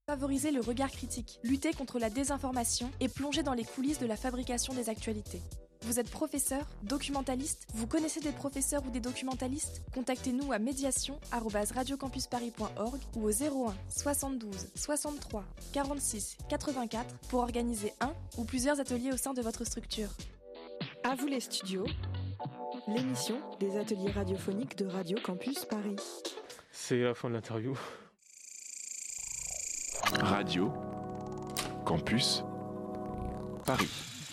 Favoriser le regard critique, lutter contre la désinformation et plonger dans les coulisses de la fabrication des actualités. Vous êtes professeur, documentaliste, vous connaissez des professeurs ou des documentalistes? Contactez-nous à médiation@radiocampusparis.org ou au 01 72 63 46 84 pour organiser un ou plusieurs ateliers au sein de votre structure. À vous les studios, l'émission des ateliers radiophoniques de Radio Campus Paris. C'est la fin de l'interview. Radio Campus Paris.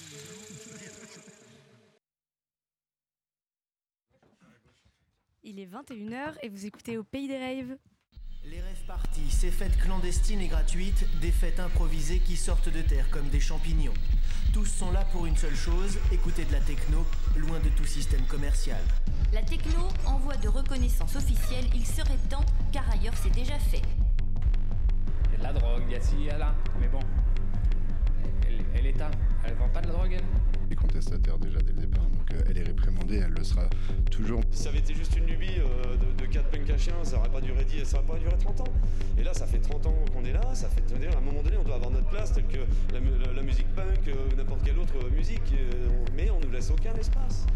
Il est 21h et vous écoutez Au Pays des Rêves. Les rêves parties, ces fêtes clandestines et gratuites, des fêtes improvisées qui sortent de terre comme des champignons. Tous sont là pour une seule chose, écouter de la techno, loin de tout système commercial. La techno en voie de reconnaissance officielle, il serait temps, car ailleurs c'est déjà fait. Il y a de la drogue, il y a ci, il y a là, mais bon, et l'État, elle vend pas de la drogue, elle? Elle est contestataire déjà dès le départ, donc elle est réprimandée, elle le sera toujours. Si ça avait été juste une lubie de 4 punks à chiens, ça aurait pas duré 30 ans. Et là, ça fait 30 ans qu'on est là, ça fait, à un moment donné, on doit avoir notre place, telle que la musique punk ou n'importe quelle autre musique, mais on nous laisse aucun espace.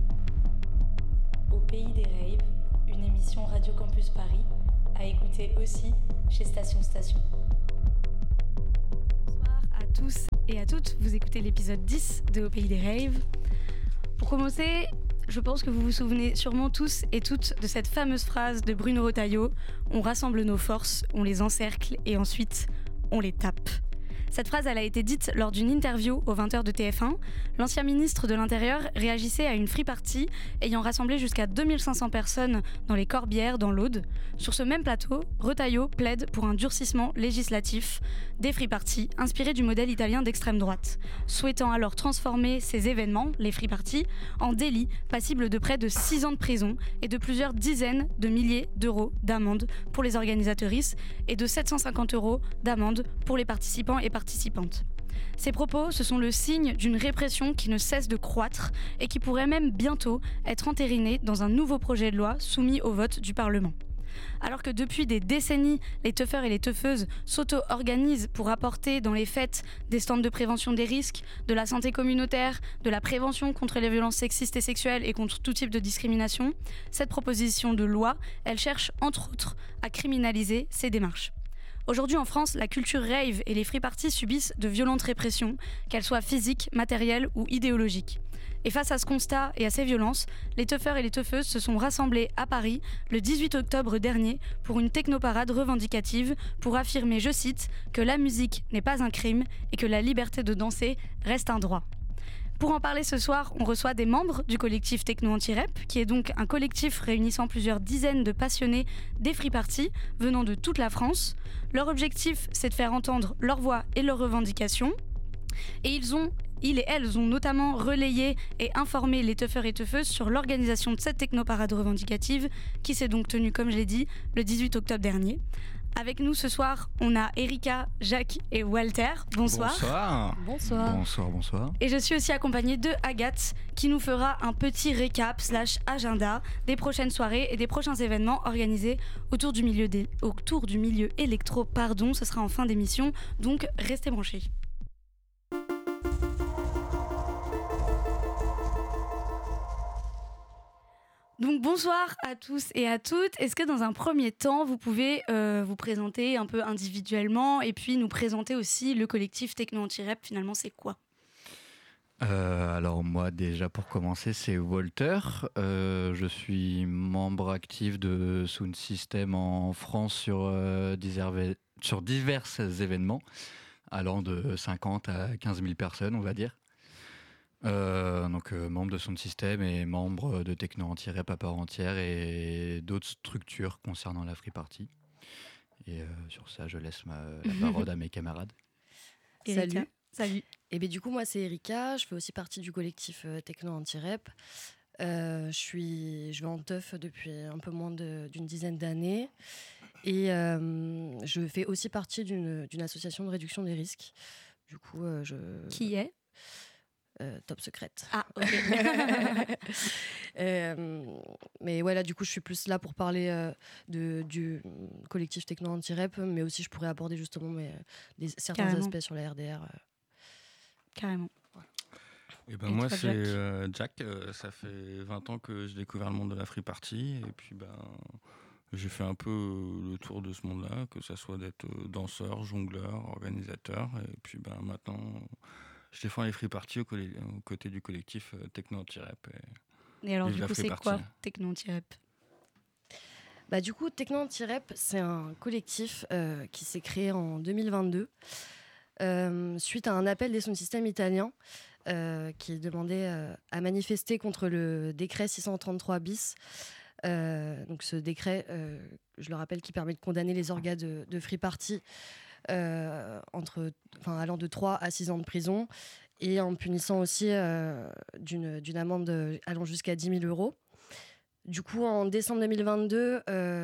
Au Pays des Rêves, une émission Radio Campus Paris, à écouter aussi chez Station. Bonsoir à tous et à toutes, vous écoutez l'épisode 10 de Au Pays des Rêves. Pour commencer, je pense que vous vous souvenez sûrement tous et toutes de cette fameuse phrase de Bruno Retailleau « On rassemble nos forces, on les encercle et ensuite on les tape ». Cette phrase, elle a été dite lors d'une interview aux 20h de TF1. L'ancien ministre de l'Intérieur réagissait à une free party ayant rassemblé jusqu'à 2500 personnes dans les Corbières, dans l'Aude. Sur ce même plateau, Retailleau plaide pour un durcissement législatif des free parties inspiré du modèle italien d'extrême droite, souhaitant alors transformer ces événements, les free parties, en délits passibles de près de 6 ans de prison et de plusieurs dizaines de milliers d'euros d'amende pour les organisatrices et de 750 € d'amende pour les participants et participantes. Ces propos, ce sont le signe d'une répression qui ne cesse de croître et qui pourrait même bientôt être entérinée dans un nouveau projet de loi soumis au vote du Parlement. Alors que depuis des décennies, les teufeurs et les teufeuses s'auto-organisent pour apporter dans les fêtes des stands de prévention des risques, de la santé communautaire, de la prévention contre les violences sexistes et sexuelles et contre tout type de discrimination, cette proposition de loi, elle cherche entre autres à criminaliser ces démarches. Aujourd'hui en France, la culture rave et les free parties subissent de violentes répressions, qu'elles soient physiques, matérielles ou idéologiques. Et face à ce constat et à ces violences, les teufeurs et les teufeuses se sont rassemblés à Paris le 18 octobre dernier pour une technoparade revendicative pour affirmer, je cite, que la musique n'est pas un crime et que la liberté de danser reste un droit. Pour en parler ce soir, on reçoit des membres du collectif Techno Anti-Rep, qui est donc un collectif réunissant plusieurs dizaines de passionnés des free parties venant de toute la France. Leur objectif, c'est de faire entendre leur voix et leurs revendications. Et ils et elles ont notamment relayé et informé les teufeurs et teufeuses sur l'organisation de cette technoparade revendicative qui s'est donc tenue, comme je l'ai dit, le 18 octobre dernier. Avec nous ce soir, on a Erika, Jacques et Walter. Bonsoir. Bonsoir. Et je suis aussi accompagnée de Agathe qui nous fera un petit récap / agenda des prochaines soirées et des prochains événements organisés autour du milieu électro. Ce sera en fin d'émission, donc restez branchés. Donc bonsoir à tous et à toutes. Est-ce que dans un premier temps, vous pouvez vous présenter un peu individuellement et puis nous présenter aussi le collectif Techno Anti-Rep, finalement c'est quoi ? Alors moi déjà pour commencer c'est Walter, je suis membre actif de Sound System en France sur divers événements allant de 50 à 15 000 personnes on va dire. Donc membre de Sound System et membre de Techno Anti-Rep à part entière et d'autres structures concernant la free party. Et sur ça, je laisse la parole à mes camarades. Salut. Et bien du coup, moi c'est Erika, je fais aussi partie du collectif Techno Anti-Rep. Je vais en teuf depuis un peu moins d'une dizaine d'années et je fais aussi partie d'une association de réduction des risques. Du coup, Qui est top secrète. Ah, ok. Mais ouais, là, du coup, je suis plus là pour parler du collectif Techno Anti-Rep, mais aussi je pourrais aborder justement certains Carrément. aspects sur la RDR. Carrément. Et ben Et moi, toi, c'est Jack. Ça fait 20 ans que j'ai découvert le monde de la free party. Et puis, j'ai fait un peu le tour de ce monde-là, que ça soit d'être danseur, jongleur, organisateur. Et puis, maintenant, je défends les free parties aux côtés du collectif Techno Anti-Rep. Et alors, vive du la coup, free c'est quoi party. Techno Anti-Rep ? Du coup, Techno Anti-Rep, c'est un collectif qui s'est créé en 2022 suite à un appel des sound systems italiens qui demandait à manifester contre le décret 633 bis. Donc ce décret, je le rappelle, qui permet de condamner les orgas de free party allant de 3 à 6 ans de prison et en punissant aussi d'une amende allant jusqu'à 10 000 euros. Du coup, en décembre 2022,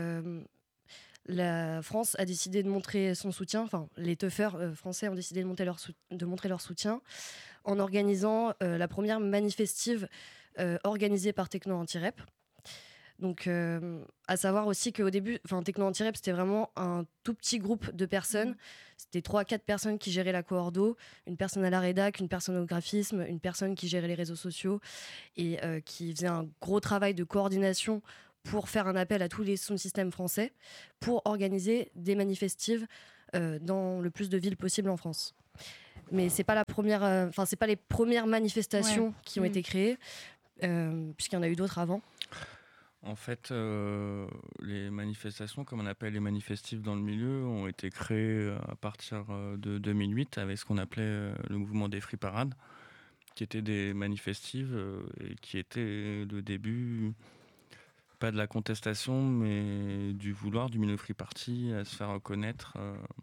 la France a décidé de montrer son soutien, les teufeurs français ont décidé de montrer leur soutien en organisant la première manifestive organisée par Techno Anti-Rep. Donc, à savoir aussi qu'au début, Techno Anti-Rep, c'était vraiment un tout petit groupe de personnes. C'était 3 à 4 personnes qui géraient la coordo, une personne à la rédac, une personne au graphisme, une personne qui gérait les réseaux sociaux et qui faisait un gros travail de coordination pour faire un appel à tous les sound systems français pour organiser des manifestives dans le plus de villes possible en France. Mais c'est pas c'est pas les premières manifestations qui ont été créées, puisqu'il y en a eu d'autres avant. En fait, les manifestations, comme on appelle les manifestives dans le milieu, ont été créées à partir de 2008 avec ce qu'on appelait le mouvement des free parades, qui étaient des manifestives et qui étaient le début, pas de la contestation, mais du vouloir du milieu free party à se faire reconnaître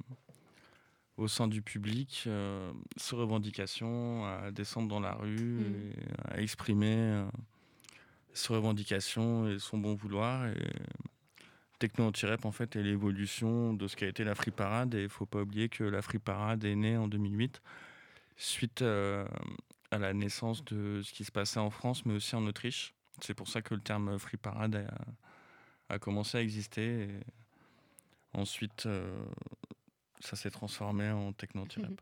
au sein du public, ses revendications, à descendre dans la rue, et à exprimer ses revendications et son bon vouloir. Et Techno Anti-Rep, en fait, est l'évolution de ce qu'a été la Free Parade. Et il ne faut pas oublier que la Free Parade est née en 2008, suite à la naissance de ce qui se passait en France, mais aussi en Autriche. C'est pour ça que le terme Free Parade a commencé à exister. Et ensuite, ça s'est transformé en Techno Anti-Rep.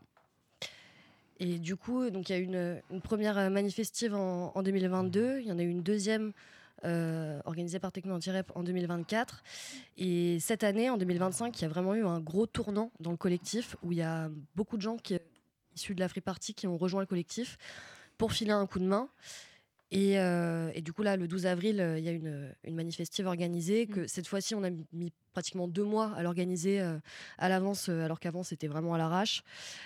Et du coup, donc il y a eu une première manifestive en 2022, il y en a eu une deuxième organisée par Techno Anti-Rep en 2024. Et cette année, en 2025, il y a vraiment eu un gros tournant dans le collectif où il y a beaucoup de gens issus de la Free Party qui ont rejoint le collectif pour filer un coup de main. Et du coup, là, le 12 avril, il y a une manifestive organisée que cette fois-ci, on a mis pratiquement 2 mois à l'organiser à l'avance, alors qu'avant, c'était vraiment à l'arrache.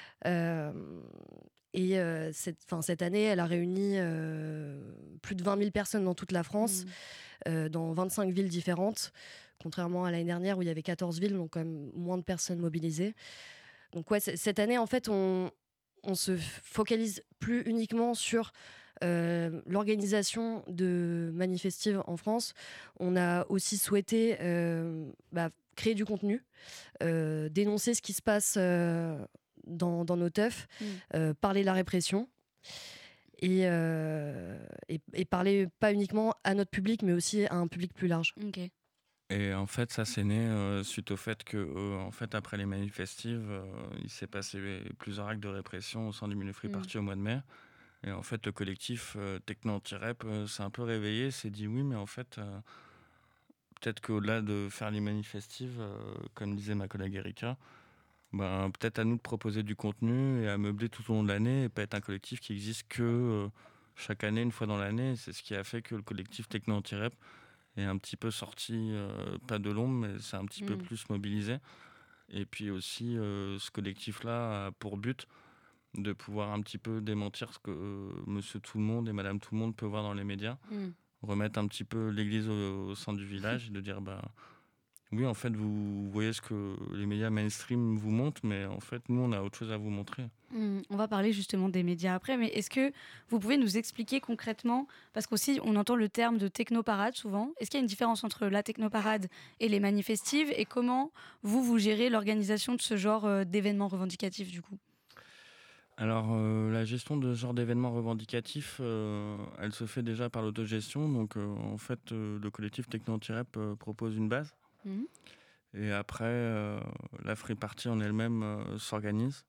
Cette année, elle a réuni plus de 20 000 personnes dans toute la France, dans 25 villes différentes, contrairement à l'année dernière où il y avait 14 villes, donc quand même moins de personnes mobilisées. Donc ouais, cette année, en fait, on se focalise plus uniquement sur l'organisation de manifestives en France. On a aussi souhaité créer du contenu, dénoncer ce qui se passe dans nos teufs, parler de la répression et parler pas uniquement à notre public mais aussi à un public plus large. Okay. Et en fait, ça c'est né suite au fait que, en fait, après les manifestives, il s'est passé plusieurs actes de répression au sein du milieu free party au mois de mai. Et en fait, le collectif Techno Anti-Rep s'est un peu réveillé, s'est dit oui, mais en fait, peut-être qu'au-delà de faire les manifestives, comme disait ma collègue Erika, peut-être à nous de proposer du contenu et à meubler tout au long de l'année et pas être un collectif qui existe que chaque année, une fois dans l'année. C'est ce qui a fait que le collectif Techno Anti-Rep est un petit peu sorti, pas de l'ombre, mais c'est un petit peu plus mobilisé. Et puis aussi, ce collectif-là a pour but de pouvoir un petit peu démentir ce que monsieur tout le monde et madame tout le monde peut voir dans les médias, remettre un petit peu l'église au sein du village et de dire oui, en fait, vous voyez ce que les médias mainstream vous montrent, mais en fait, nous, on a autre chose à vous montrer. On va parler justement des médias après, mais est-ce que vous pouvez nous expliquer concrètement, parce qu'aussi, on entend le terme de technoparade souvent, est-ce qu'il y a une différence entre la technoparade et les manifestives, et comment vous gérez l'organisation de ce genre d'événements revendicatifs, du coup ? Alors, la gestion de ce genre d'événements revendicatifs, elle se fait déjà par l'autogestion. Donc, en fait, le collectif Techno Anti-Rap propose une base. Mhm. Et après, la free party en elle-même s'organise.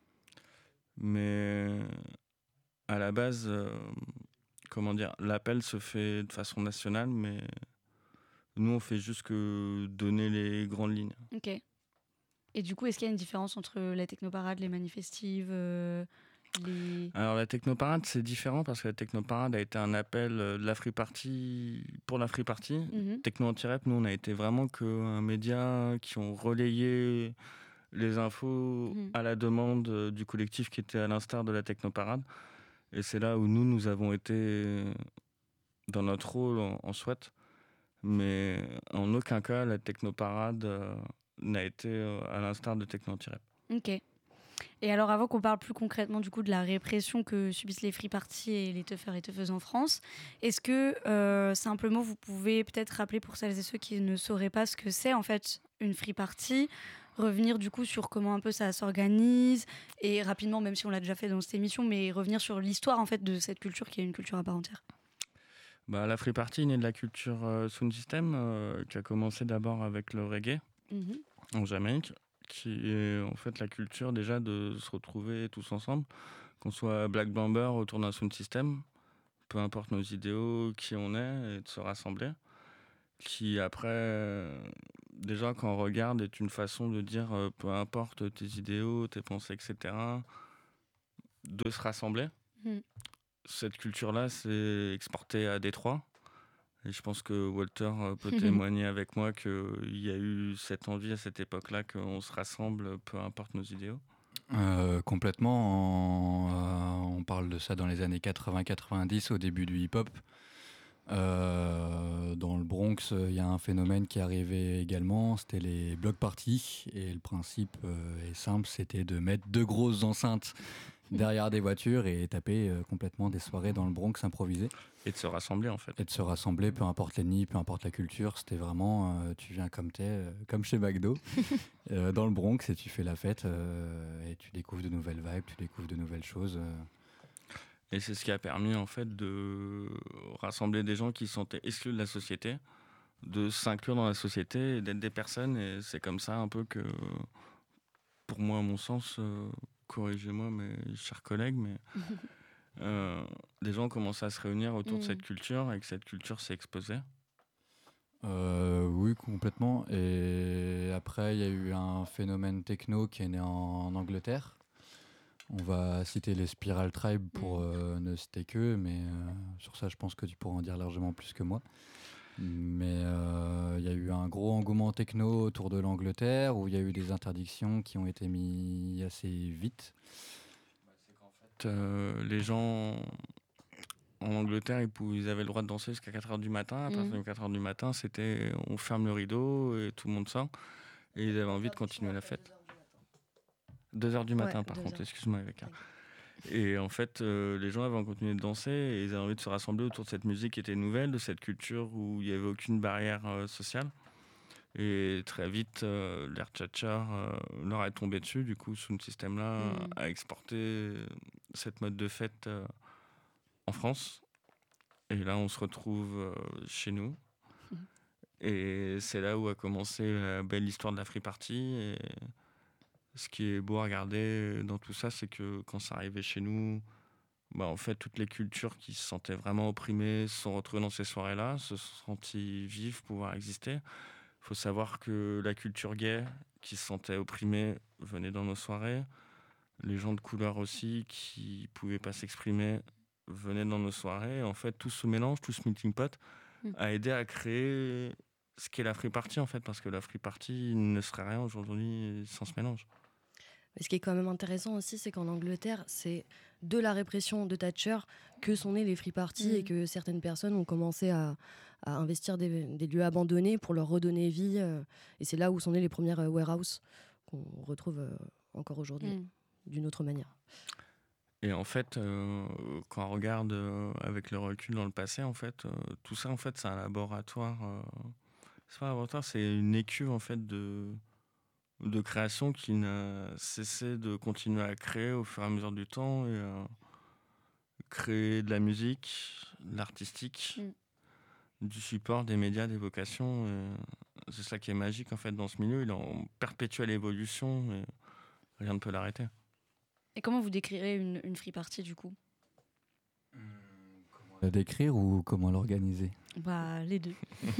Mais à la base, l'appel se fait de façon nationale, mais nous, on fait juste que donner les grandes lignes. Ok. Et du coup, est-ce qu'il y a une différence entre la technoparade, les manifestives, Alors la technoparade, c'est différent parce que la technoparade a été un appel de la free party pour la free party. Mhm. Techno Anti-Rap, nous, on a été vraiment qu'un média qui ont relayé les infos à la demande du collectif qui était à l'instar de la technoparade. Et c'est là où nous avons été dans notre rôle en SWAT. Mais en aucun cas, la technoparade n'a été à l'instar de Techno Anti-Rap. Ok. Et alors, avant qu'on parle plus concrètement du coup de la répression que subissent les free parties et les teufeurs et teufeuses en France, est-ce que simplement vous pouvez peut-être rappeler pour celles et ceux qui ne sauraient pas ce que c'est en fait une free party, revenir du coup sur comment un peu ça s'organise et rapidement, même si on l'a déjà fait dans cette émission, mais revenir sur l'histoire en fait de cette culture qui est une culture à part entière. La free party est née de la culture sound system qui a commencé d'abord avec le reggae en Jamaïque, qui est en fait la culture déjà de se retrouver tous ensemble, qu'on soit Black Blamber autour d'un sound system, peu importe nos idéaux, qui on est, et de se rassembler, qui après, déjà quand on regarde, est une façon de dire peu importe tes idéaux, tes pensées, etc., de se rassembler. Cette culture-là s'est exportée à Détroit. Et je pense que Walter peut témoigner avec moi qu'il y a eu cette envie à cette époque-là qu'on se rassemble, peu importe nos idéaux. Complètement. On parle de ça dans les années 80-90, au début du hip-hop. Dans le Bronx, il y a un phénomène qui arrivait également, c'était les block parties. Et le principe est simple, c'était de mettre 2 grosses enceintes derrière des voitures et taper complètement des soirées dans le Bronx improvisées. Et de se rassembler en fait. Et de se rassembler, peu importe l'ennemi, peu importe la culture. C'était vraiment, tu viens comme t'es, comme chez McDo, dans le Bronx, et tu fais la fête et tu découvres de nouvelles vibes, tu découvres de nouvelles choses. Et c'est ce qui a permis en fait de rassembler des gens qui se sentaient exclus de la société, de s'inclure dans la société et d'être des personnes. Et c'est comme ça un peu que, pour moi, à mon sens, corrigez-moi mes chers collègues, mais des gens ont commencé à se réunir autour de cette culture et que cette culture s'est exposée. Oui, complètement. Et après, il y a eu un phénomène techno qui est né en Angleterre. On va citer les Spiral Tribe pour ne citer qu'eux, mais sur ça, je pense que tu pourras en dire largement plus que moi. Mais il y a eu un gros engouement techno autour de l'Angleterre, où il y a eu des interdictions qui ont été mises assez vite. C'est qu'en fait, les gens en Angleterre, ils avaient le droit de danser jusqu'à 4h du matin. À partir de 4h du matin, c'était on ferme le rideau et tout le monde sort. Et ils avaient envie de continuer la fête. 2h du matin, par contre, excuse-moi, Rebecca. Et en fait, les gens avaient envie de continuer de danser et ils avaient envie de se rassembler autour de cette musique qui était nouvelle, de cette culture où il n'y avait aucune barrière sociale. Et très vite, l'air tchatcha leur est tombé dessus. Du coup, Sound System-là a exporté cette mode de fête en France. Et là, on se retrouve chez nous. Et c'est là où a commencé la belle histoire de la free party. Et ce qui est beau à regarder dans tout ça, c'est que quand ça arrivait chez nous, en fait, toutes les cultures qui se sentaient vraiment opprimées se sont retrouvées dans ces soirées-là, se sont senties vives, pouvoir exister. Il faut savoir que la culture gay, qui se sentait opprimée, venait dans nos soirées. Les gens de couleur aussi, qui ne pouvaient pas s'exprimer, venaient dans nos soirées. En fait, tout ce mélange, tout ce melting pot a aidé à créer ce qu'est la free party, en fait, parce que la free party ne serait rien aujourd'hui sans ce mélange. Mais ce qui est quand même intéressant aussi, c'est qu'en Angleterre, c'est de la répression de Thatcher que sont nées les free parties et que certaines personnes ont commencé à investir des lieux abandonnés pour leur redonner vie. Et c'est là où sont nées les premières warehouses qu'on retrouve encore aujourd'hui d'une autre manière. Et en fait, quand on regarde avec le recul dans le passé, en fait, tout ça, en fait, c'est un laboratoire. C'est pas un laboratoire, c'est une écuve en fait de de création qui n'a cessé de continuer à créer au fur et à mesure du temps et à créer de la musique, de l'artistique, du support, des médias, des vocations. C'est ça qui est magique en fait dans ce milieu. Il est en perpétuelle évolution et rien ne peut l'arrêter. Et comment vous décrirez une free party du coup ? La décrire ou comment l'organiser ? Les deux.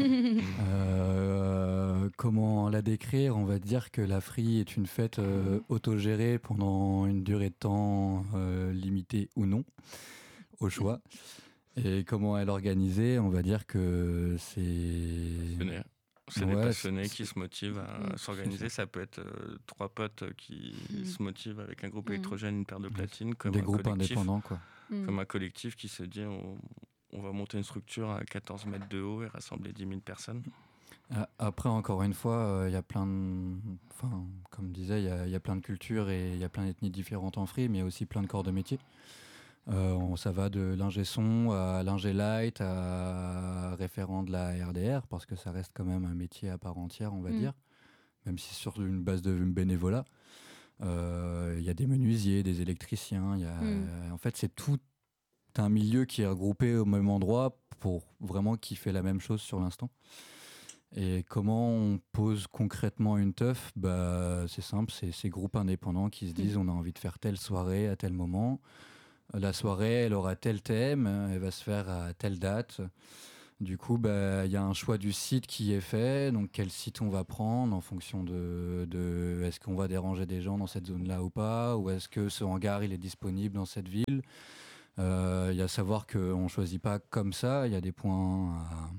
Comment la décrire ? On va dire que la free est une fête autogérée pendant une durée de temps limitée ou non, au choix. Et comment elle est organisée ? On va dire que c'est des passionnés qui se motivent à s'organiser. Ça peut être 3 potes qui se motivent avec un groupe électrogène, une paire de platines, comme des groupes indépendants, quoi. Comme un collectif qui se dit on va monter une structure à 14 mètres de haut et rassembler 10 000 personnes. Après, encore une fois, il y a plein de... Enfin, comme je disais, il y a plein de cultures et il y a plein d'ethnies différentes en free, mais il y a aussi plein de corps de métier. Ça va de l'ingé son à l'ingé light à référent de la RDR, parce que ça reste quand même un métier à part entière, on va dire, même si sur une base de bénévolat. Il y a des menuisiers, des électriciens, en fait c'est tout un milieu qui est regroupé au même endroit pour vraiment qui fait la même chose sur l'instant. Et comment on pose concrètement une teuf ? C'est simple, c'est ces groupes indépendants qui se disent on a envie de faire telle soirée à tel moment. La soirée, elle aura tel thème, elle va se faire à telle date. Du coup, y a un choix du site qui est fait. Donc, quel site on va prendre en fonction de est-ce qu'on va déranger des gens dans cette zone-là ou pas ? Ou est-ce que ce hangar, il est disponible dans cette ville ? Il y a à savoir qu'on ne choisit pas comme ça. Il y a des points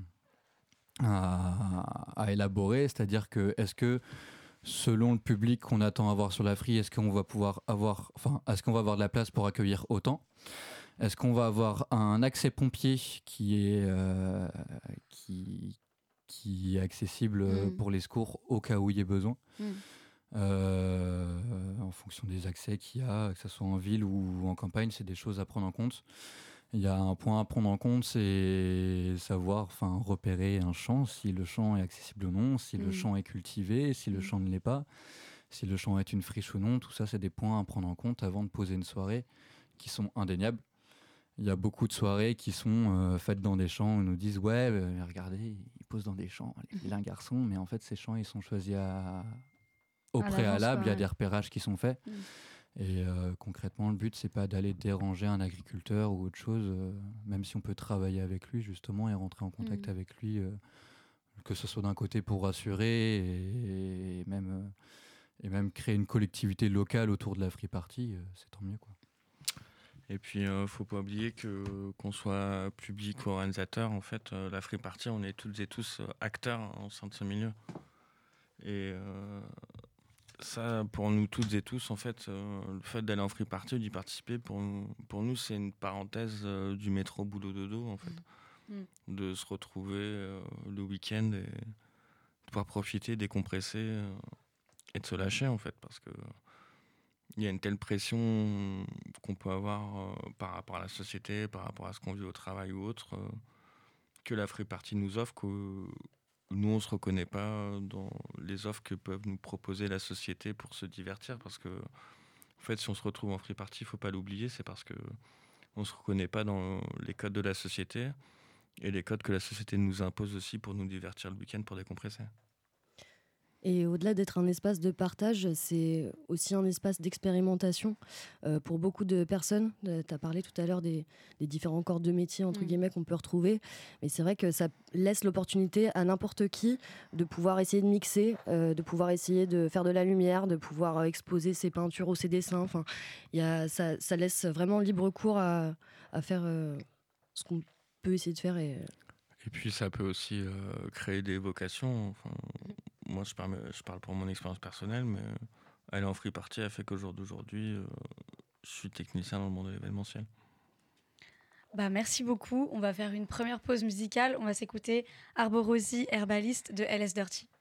à élaborer. C'est-à-dire que, est-ce que selon le public qu'on attend avoir sur la free, est-ce qu'on va est-ce qu'on va avoir de la place pour accueillir autant ? Est-ce qu'on va avoir un accès pompier qui est accessible pour les secours au cas où il y ait besoin ? En fonction des accès qu'il y a, que ce soit en ville ou en campagne, c'est des choses à prendre en compte. Il y a un point à prendre en compte, c'est savoir repérer un champ, si le champ est accessible ou non, si le champ est cultivé, si le champ ne l'est pas, si le champ est une friche ou non. Tout ça, c'est des points à prendre en compte avant de poser une soirée qui sont indéniables. Il y a beaucoup de soirées qui sont faites dans des champs où ils nous disent « Ouais, regardez, ils posent dans des champs, les vilains garçons. » Mais en fait, ces champs, ils sont choisis au préalable. Il y a des repérages qui sont faits. Et concrètement, le but, c'est pas d'aller déranger un agriculteur ou autre chose, même si on peut travailler avec lui, justement, et rentrer en contact avec lui, que ce soit d'un côté pour rassurer et même créer une collectivité locale autour de la free party, c'est tant mieux, quoi. Et puis, faut pas oublier qu'on soit public ou organisateur, en fait, la free party, on est toutes et tous acteurs au sein de ce milieu. Et ça, pour nous toutes et tous, en fait, le fait d'aller en free party ou d'y participer, pour nous, c'est une parenthèse du métro boulot dodo, en fait. De se retrouver le week-end et de pouvoir profiter, décompresser et de se lâcher, en fait, parce que il y a une telle pression qu'on peut avoir par rapport à la société, par rapport à ce qu'on vit au travail ou autre, que la free party nous offre, que nous, on ne se reconnaît pas dans les offres que peuvent nous proposer la société pour se divertir. Parce que, en fait, si on se retrouve en free party, il ne faut pas l'oublier, c'est parce qu'on ne se reconnaît pas dans les codes de la société et les codes que la société nous impose aussi pour nous divertir le week-end, pour décompresser. Et au-delà d'être un espace de partage, c'est aussi un espace d'expérimentation pour beaucoup de personnes. Tu as parlé tout à l'heure des différents corps de métier entre guillemets qu'on peut retrouver. Mais c'est vrai que ça laisse l'opportunité à n'importe qui de pouvoir essayer de mixer, de pouvoir essayer de faire de la lumière, de pouvoir exposer ses peintures ou ses dessins. Enfin, ça laisse vraiment libre cours à faire ce qu'on peut essayer de faire. Et puis ça peut aussi créer des vocations. Enfin, moi, je parle pour mon expérience personnelle, mais aller en free party a fait qu'au jour d'aujourd'hui, je suis technicien dans le monde de l'événementiel. Merci beaucoup. On va faire une première pause musicale. On va s'écouter Arborosi Herbaliste de LS Dirty.